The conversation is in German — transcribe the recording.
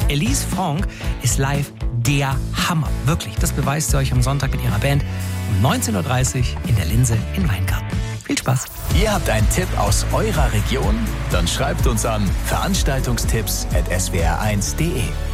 Elise Franck ist live der Hammer. Wirklich, das beweist sie euch am Sonntag mit ihrer Band um 19.30 Uhr in der Linse in Weingarten. Viel Spaß. Ihr habt einen Tipp aus eurer Region? Dann schreibt uns an veranstaltungstipps@swr1.de.